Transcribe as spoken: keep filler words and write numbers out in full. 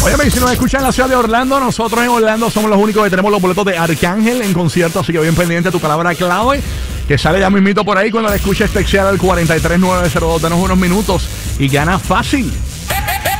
Oye, si nos escuchan en la ciudad de Orlando, nosotros en Orlando somos los únicos que tenemos los boletos de Arcángel en concierto, así que bien pendiente a tu palabra clave, que sale ya mismito por ahí. Cuando la escuches, textear al cuatro tres nueve cero dos, danos unos minutos y gana fácil.